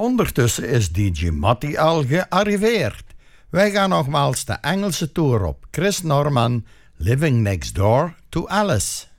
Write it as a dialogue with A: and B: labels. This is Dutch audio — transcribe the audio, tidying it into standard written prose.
A: Ondertussen is DJ Matty al gearriveerd. Wij gaan nogmaals de Engelse tour op. Chris Norman, Living Next Door to Alice.